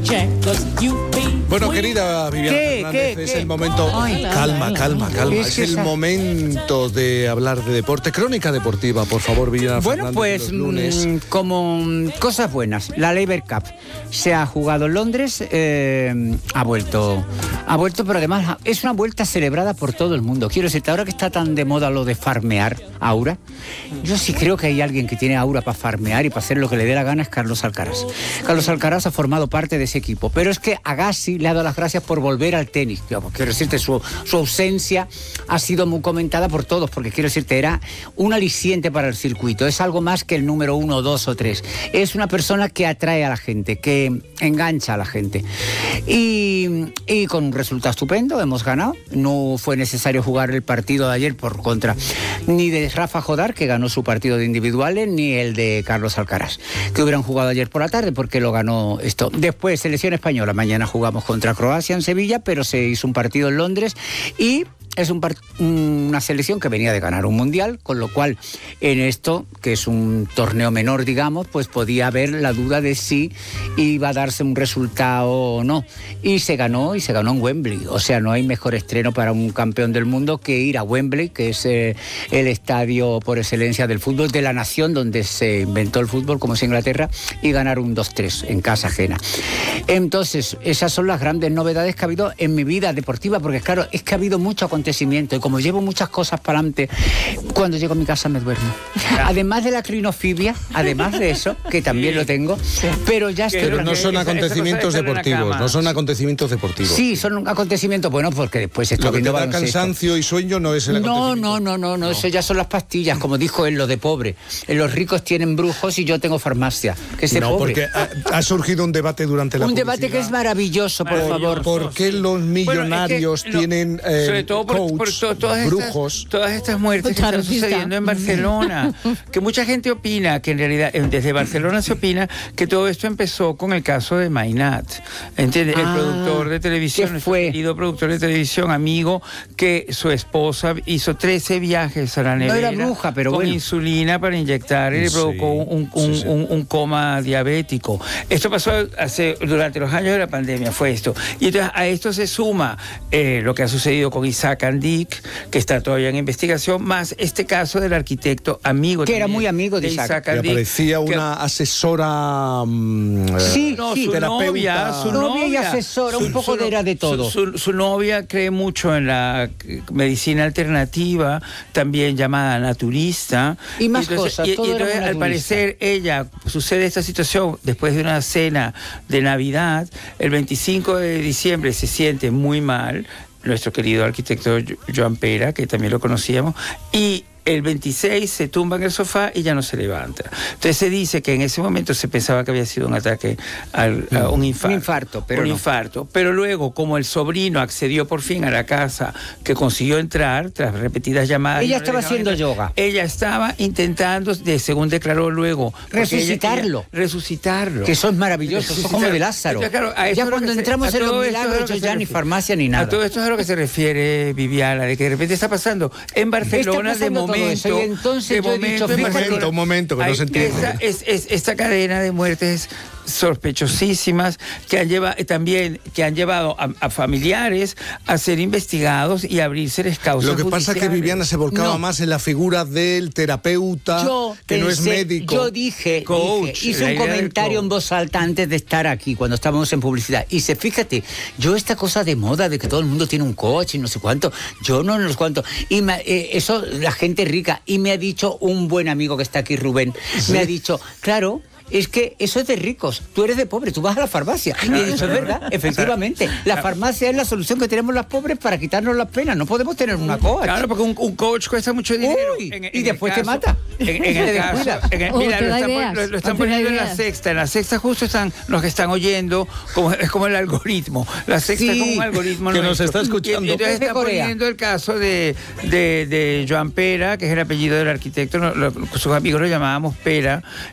Bueno, querida Viviana Fernández, es el momento... Calma. Es el momento de hablar de deporte. Crónica deportiva, por favor, Viviana Fernández. Bueno, pues como cosas buenas. La Laver Cup se ha jugado en Londres, ha vuelto, pero además es una vuelta celebrada por todo el mundo. Quiero decirte, ahora que está tan de moda lo de farmear, aura, yo sí creo que hay alguien que tiene aura para farmear y para hacer lo que le dé la gana, es Carlos Alcaraz. Carlos Alcaraz ha formado parte de ese equipo, pero es que Agassi le ha dado las gracias por volver al tenis. Quiero decirte, su ausencia ha sido muy comentada por todos, porque quiero decirte, era un aliciente para el circuito. Es algo más que el número 1, 2 o 3. Es una persona que atrae a la gente, que engancha a la gente. Y con un resultado estupendo, hemos ganado. No fue necesario jugar el partido de ayer por contra ni de Rafa Jodar, que ganó su partido de individuales, ni el de Carlos Alcaraz, que hubieran jugado ayer por la tarde, porque lo ganó esto. Después, selección española. Mañana jugamos contra Croacia en Sevilla, pero se hizo un partido en Londres y es una selección que venía de ganar un mundial, con lo cual en esto, que es un torneo menor, digamos, pues podía haber la duda de si iba a darse un resultado o no. Y se ganó en Wembley. O sea, no hay mejor estreno para un campeón del mundo que ir a Wembley, que es el estadio por excelencia del fútbol, de la nación donde se inventó el fútbol, como es Inglaterra, y ganar un 2-3 en casa ajena. Entonces, esas son las grandes novedades que ha habido en mi vida deportiva, porque claro, es que ha habido mucho acontecimiento y como llevo muchas cosas para adelante, cuando llego a mi casa me duermo. Además de la crinofobia, además de eso, que también lo tengo, pero ya estoy... Pero no son acontecimientos deportivos, no son acontecimientos deportivos. Sí, son acontecimientos, bueno, porque después estoy viendo baloncesto. Lo que te da cansancio y sueño no es el acontecimiento. No, eso ya son las pastillas, como dijo él, lo de pobre. Los ricos tienen brujos y yo tengo farmacia, que es de pobre. Porque ha surgido un debate durante la publicidad. Un debate que es maravilloso, por favor. ¿Por qué los millonarios tienen sobre todo por todas estas muertes que están sucediendo en Barcelona, que mucha gente opina que en realidad desde Barcelona se opina que todo esto empezó con el caso de Mainat, ¿entiendes? El productor de televisión, el querido productor de televisión, amigo, que su esposa hizo 13 viajes a la nevera, no era bruja, pero con insulina para inyectar y le provocó un coma diabético. Esto pasó durante los años de la pandemia, fue esto. Y entonces a esto se suma lo que ha sucedido con Isaac Andic, que está todavía en investigación, más este caso del arquitecto amigo. Que era muy amigo de Isaac Andic. Que aparecía una asesora terapeuta. Su novia y asesora, un poco era de todo. Su novia cree mucho en la medicina alternativa, también llamada naturista. Y más cosas. Y entonces, al parecer, sucede esta situación después de una cena de Navidad. El 25 de diciembre se siente muy mal, nuestro querido arquitecto Joan Pera, que también lo conocíamos, y el 26 se tumba en el sofá y ya no se levanta. Entonces se dice que en ese momento se pensaba que había sido un ataque a un infarto. Pero luego, como el sobrino accedió por fin a la casa, que consiguió entrar tras repetidas llamadas... Ella estaba haciendo yoga. Ella estaba intentando, según declaró luego... Resucitarlo. Que eso es maravilloso, eso es como de Lázaro. Entonces, claro, ya cuando entramos en los milagros, ya ni farmacia ni nada. A todo esto es a lo que se refiere Viviana, de que de repente está pasando en Barcelona de momento. Y entonces yo he dicho, un momento, que no se entiende. Esta cadena de muertes sospechosísimas que han llevado a familiares a ser investigados y a abrirse causas Lo que judiciales. pasa es que Viviana se volcaba más en la figura del terapeuta, no es médico. Yo hice un comentario en voz alta antes de estar aquí, cuando estábamos en publicidad. Y fíjate, yo esta cosa de moda de que todo el mundo tiene un coche y no sé cuánto, yo no sé cuánto. Y eso, la gente rica. Y me ha dicho un buen amigo que está aquí, Rubén, me ha dicho, claro, es que eso es de ricos, tú eres de pobre, tú vas a la farmacia. Y he dicho, es verdad, efectivamente, la farmacia es la solución que tenemos los pobres para quitarnos las penas, no podemos tener una coach. Claro, porque un coach cuesta mucho dinero. Y después te mata. Lo están poniendo en La Sexta justo están los que están oyendo, es como el algoritmo. La Sexta es como un algoritmo que nos está escuchando. Y entonces están poniendo el caso de Joan Pera, que es el apellido del arquitecto, sus amigos lo llamábamos Pera,